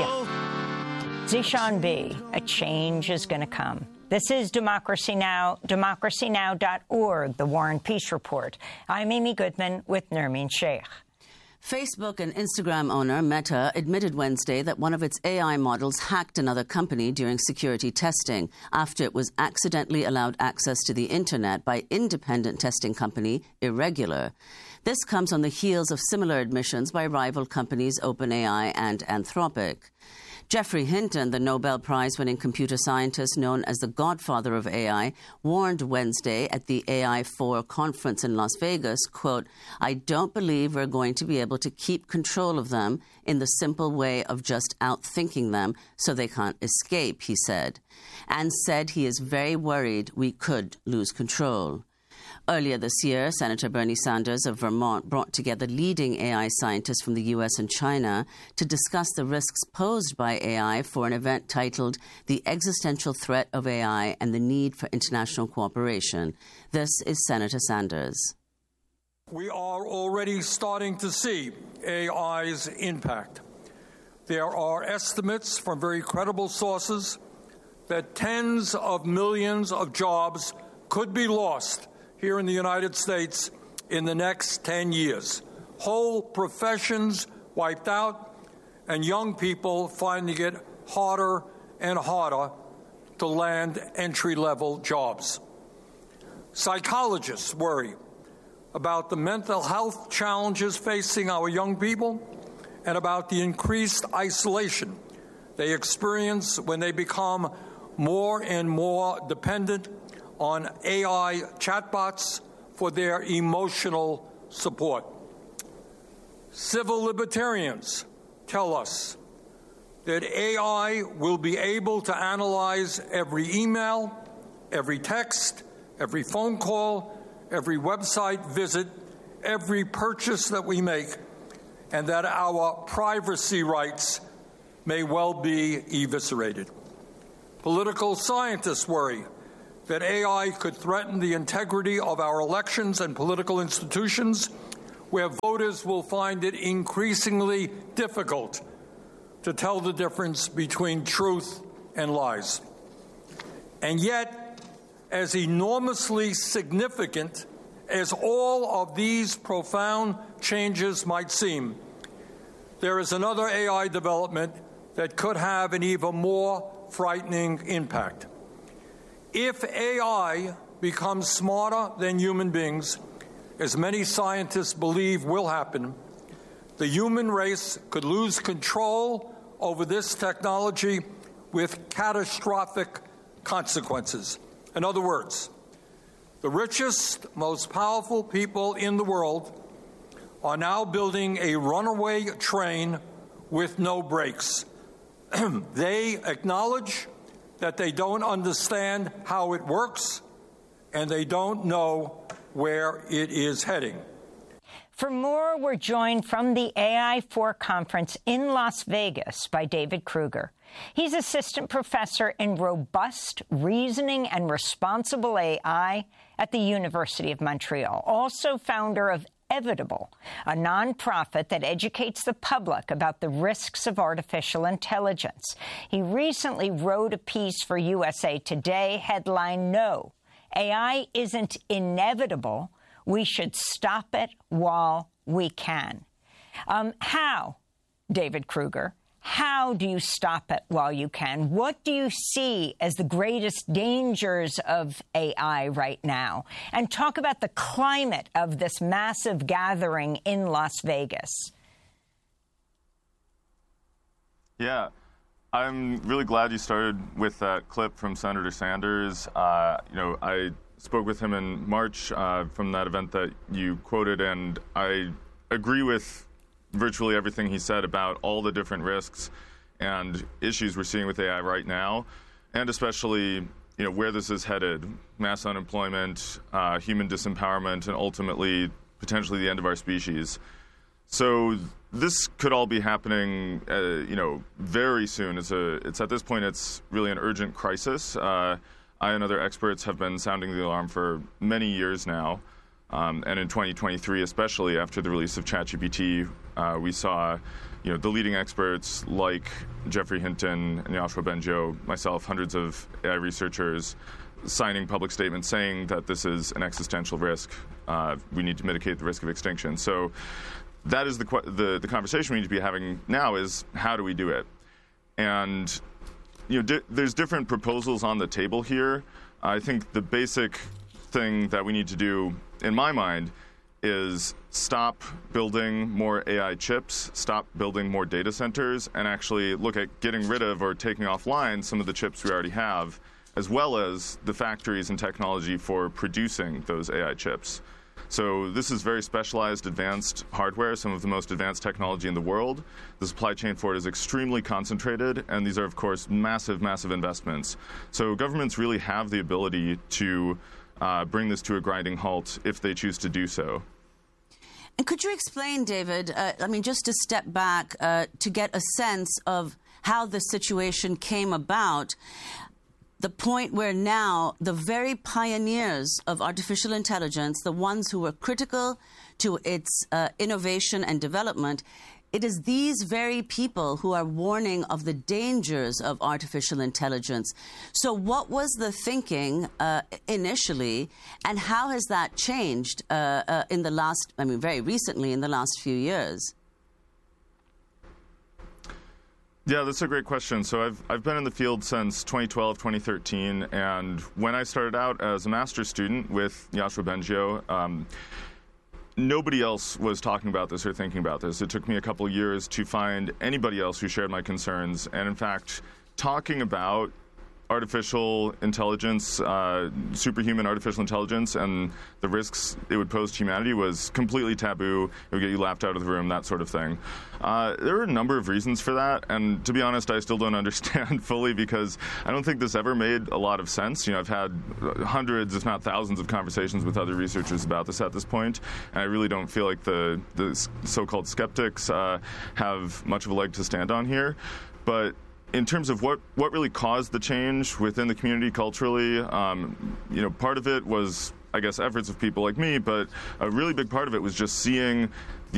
Zishan B, a change is going to come. This is Democracy Now!, democracynow.org, the War and Peace Report. I'm Amy Goodman with Nermeen Sheikh. Facebook and Instagram owner Meta admitted Wednesday that one of its AI models hacked another company during security testing after it was accidentally allowed access to the internet by independent testing company Irregular. This comes on the heels of similar admissions by rival companies OpenAI and Anthropic. Geoffrey Hinton, the Nobel Prize-winning computer scientist known as the godfather of AI, warned Wednesday at the AI4 conference in Las Vegas, quote, "I don't believe we're going to be able to keep control of them in the simple way of just outthinking them so they can't escape," he said, and said he is very worried we could lose control. Earlier this year, Senator Bernie Sanders of Vermont brought together leading AI scientists from the U.S. and China to discuss the risks posed by AI for an event titled The Existential Threat of AI and the Need for International Cooperation. This is Senator Sanders. We are already starting to see AI's impact. There are estimates from very credible sources that tens of millions of jobs could be lost here in the United States in the next 10 years. Whole professions wiped out, and young people finding it harder and harder to land entry-level jobs. Psychologists worry about the mental health challenges facing our young people and about the increased isolation they experience when they become more and more dependent on AI chatbots for their emotional support. Civil libertarians tell us that AI will be able to analyze every email, every text, every phone call, every website visit, every purchase that we make, and that our privacy rights may well be eviscerated. Political scientists worry that AI could threaten the integrity of our elections and political institutions, where voters will find it increasingly difficult to tell the difference between truth and lies. And yet, as enormously significant as all of these profound changes might seem, there is another AI development that could have an even more frightening impact. If AI becomes smarter than human beings, as many scientists believe will happen, the human race could lose control over this technology with catastrophic consequences. In other words, the richest, most powerful people in the world are now building a runaway train with no brakes. They acknowledge that they don't understand how it works, and they don't know where it is heading. For more, we're joined from the AI4 conference in Las Vegas by David Kruger. He's assistant professor in robust reasoning and responsible AI at the University of Montreal, also founder of Evitable, a nonprofit that educates the public about the risks of artificial intelligence. He recently wrote a piece for USA Today, headline, "No, AI isn't inevitable. We should stop it while we can." How, David Kruger? How do you stop it while you can? What do you see as the greatest dangers of AI right now? And talk about the climate of this massive gathering in Las Vegas. Yeah, I'm really glad you started with that clip from Senator Sanders. I spoke with him in March from that event that you quoted, and I agree with virtually everything he said about all the different risks and issues we're seeing with AI right now, and especially where this is headed: mass unemployment, human disempowerment, and ultimately potentially the end of our species. So this could all be happening, very soon. It's at this point, it's really an urgent crisis. I and other experts have been sounding the alarm for many years now. And in 2023, especially after the release of ChatGPT, we saw the leading experts like Geoffrey Hinton and Yoshua Bengio, myself, hundreds of AI researchers signing public statements saying that this is an existential risk. We need to mitigate the risk of extinction. So that is the conversation we need to be having now is how do we do it? And there's different proposals on the table here. I think the basic thing that we need to do, in my mind, is stop building more AI chips, stop building more data centers, and actually look at getting rid of or taking offline some of the chips we already have, as well as the factories and technology for producing those AI chips. So this is very specialized, advanced hardware, some of the most advanced technology in the world. The supply chain for it is extremely concentrated, and these are, of course, massive, massive investments. So governments really have the ability to bring this to a grinding halt if they choose to do so. And could you explain, David, just to step back to get a sense of how the situation came about, the point where now the very pioneers of artificial intelligence, the ones who were critical to its innovation and development, it is these very people who are warning of the dangers of artificial intelligence. So what was the thinking initially, and how has that changed in the last, very recently in the last few years? Yeah, that's a great question. So I've been in the field since 2012, 2013, and when I started out as a master's student with Yoshua Bengio, nobody else was talking about this or thinking about this. It took me a couple of years to find anybody else who shared my concerns, and in fact, talking about artificial intelligence, superhuman artificial intelligence, and the risks it would pose to humanity was completely taboo. It would get you laughed out of the room, that sort of thing. There are a number of reasons for that, and to be honest, I still don't understand fully because I don't think this ever made a lot of sense. I've had hundreds, if not thousands, of conversations with other researchers about this at this point, and I really don't feel like the so-called skeptics have much of a leg to stand on here. But in terms of what really caused the change within the community culturally, part of it was, I guess, efforts of people like me, but a really big part of it was just seeing